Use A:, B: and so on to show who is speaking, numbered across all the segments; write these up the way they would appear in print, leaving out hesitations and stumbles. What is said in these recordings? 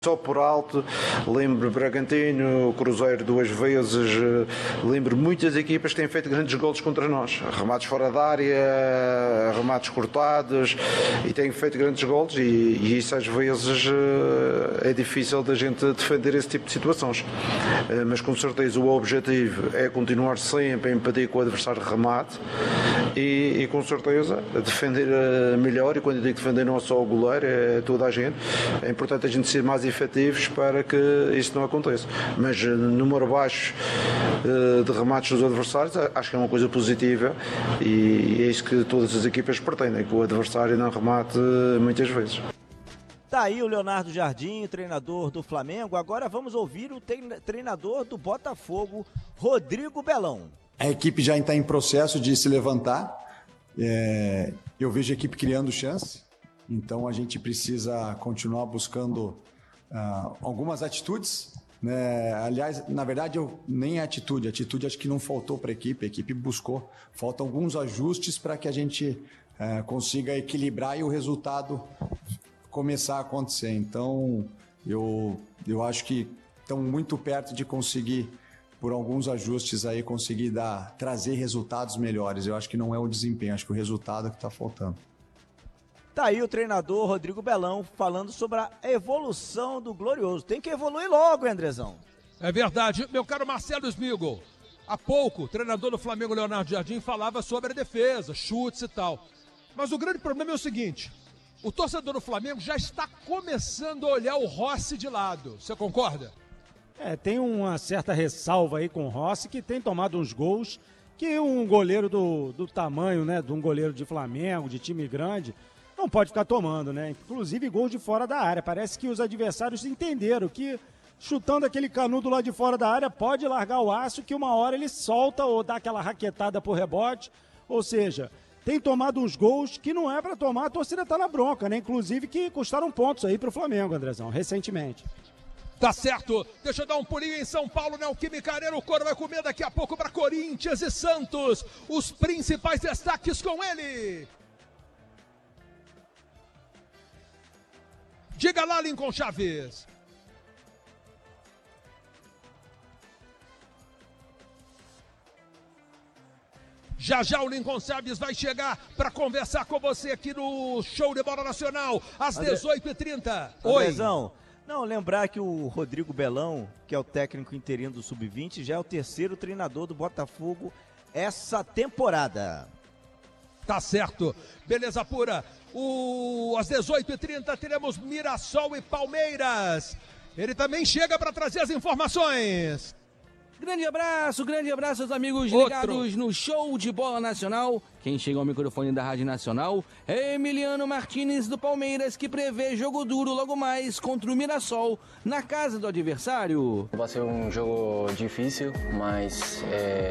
A: Só por alto, lembro Bragantino, Cruzeiro 2 vezes, lembro muitas equipas que têm feito grandes golos contra nós, remates fora da área, remates cortados, e têm feito grandes golos, e isso às vezes é difícil da gente defender esse tipo de situações. Mas com certeza o objetivo é continuar sempre a empatia com o adversário de remate e com certeza defender melhor, e quando eu digo defender não é só o goleiro, é toda a gente. É importante a gente ser mais efetivos para que isso não aconteça, mas número baixo de remates dos adversários acho que é uma coisa positiva, e é isso que todas as equipas pretendem, que o adversário não remate muitas vezes.
B: Tá aí o Leonardo Jardim, treinador do Flamengo. Agora vamos ouvir o treinador do Botafogo, Rodrigo Belão.
C: A equipe já está em processo de se levantar, eu vejo a equipe criando chance, então a gente precisa continuar buscando algumas atitudes, né? Aliás, na verdade, nem atitude acho que não faltou para a equipe buscou. Faltam alguns ajustes para que a gente consiga equilibrar e o resultado começar a acontecer. Então, eu acho que estamos muito perto de conseguir, por alguns ajustes aí, conseguir trazer resultados melhores. Eu acho que não é o desempenho, acho que o resultado é que está faltando.
B: Tá aí o treinador Rodrigo Belão falando sobre a evolução do Glorioso. Tem que evoluir logo, hein, Andrezão?
D: É verdade. Meu caro Marcelo Smigol, há pouco o treinador do Flamengo, Leonardo Jardim, falava sobre a defesa, chutes e tal. Mas o grande problema é o seguinte: o torcedor do Flamengo já está começando a olhar o Rossi de lado. Você concorda?
E: Tem uma certa ressalva aí com o Rossi, que tem tomado uns gols que um goleiro do tamanho, né, de um goleiro de Flamengo, de time grande, não pode ficar tomando, né? Inclusive gols de fora da área. Parece que os adversários entenderam que chutando aquele canudo lá de fora da área pode largar o aço, que uma hora ele solta ou dá aquela raquetada por rebote. Ou seja, tem tomado uns gols que não é para tomar, a torcida tá na bronca, né? Inclusive que custaram pontos aí pro Flamengo, Andrezão, recentemente.
D: Tá certo. Deixa eu dar um pulinho em São Paulo, Neoquímica Arena. O Coro vai comer daqui a pouco para Corinthians e Santos. Os principais destaques com ele. Diga lá, Lincoln Chaves. Já já o Lincoln Chaves vai chegar para conversar com você aqui no Show de Bola Nacional, às 18h30. Oi.
B: Andrezão, não, lembrar que o Rodrigo Belão, que é o técnico interino do Sub-20, já é o terceiro treinador do Botafogo essa temporada.
D: Tá certo. Beleza pura. Às 18h30 teremos Mirassol e Palmeiras. Ele também chega para trazer as informações.
F: Grande abraço aos amigos ligados no Show de Bola Nacional. Quem chega ao microfone da Rádio Nacional é Emiliano Martínez do Palmeiras, que prevê jogo duro logo mais contra o Mirassol na casa do adversário.
G: Vai ser um jogo difícil, mas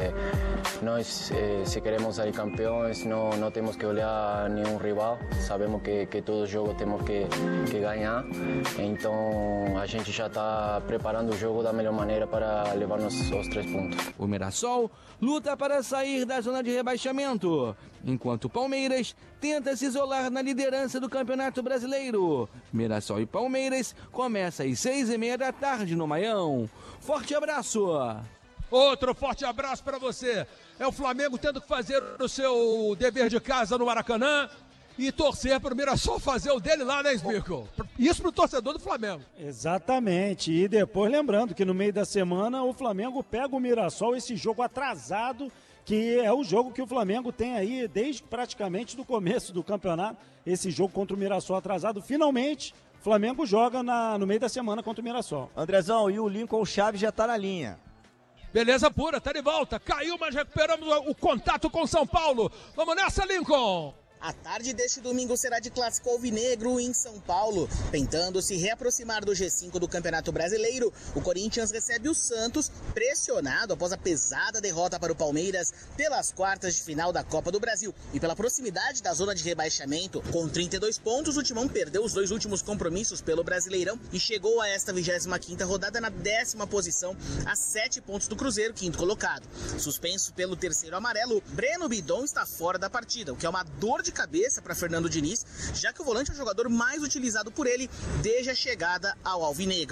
G: nós, se queremos sair campeões, não temos que olhar nenhum rival. Sabemos que todo jogo temos que ganhar. Então a gente já está preparando o jogo da melhor maneira para levar-nos aos 3 pontos.
F: O Mirassol luta para sair da zona de rebaixamento, enquanto o Palmeiras tenta se isolar na liderança do Campeonato Brasileiro. Mirassol e Palmeiras começa às 6h30 da tarde no Maião. Forte abraço!
D: Outro forte abraço para você. É o Flamengo tendo que fazer o seu dever de casa no Maracanã e torcer para o Mirassol fazer o dele lá, né, Smico? Isso pro torcedor do Flamengo.
E: Exatamente. E depois lembrando que no meio da semana o Flamengo pega o Mirassol, esse jogo atrasado, que é o jogo que o Flamengo tem aí desde praticamente do começo do campeonato. Esse jogo contra o Mirassol atrasado, finalmente o Flamengo joga no meio da semana contra o Mirassol.
B: Andrezão, e o Lincoln Chaves já tá na linha.
D: Beleza pura, tá de volta. Caiu, mas recuperamos o contato com São Paulo. Vamos nessa, Lincoln!
H: A tarde deste domingo será de clássico alvinegro em São Paulo. Tentando se reaproximar do G5 do Campeonato Brasileiro, o Corinthians recebe o Santos, pressionado após a pesada derrota para o Palmeiras pelas quartas de final da Copa do Brasil. E pela proximidade da zona de rebaixamento, com 32 pontos, o Timão perdeu os 2 últimos compromissos pelo Brasileirão e chegou a esta 25ª rodada na 10ª posição, a 7 pontos do Cruzeiro, 5º colocado. Suspenso pelo terceiro amarelo, Breno Bidon está fora da partida, o que é uma dor de de cabeça para Fernando Diniz, já que o volante é o jogador mais utilizado por ele desde a chegada ao alvinegro.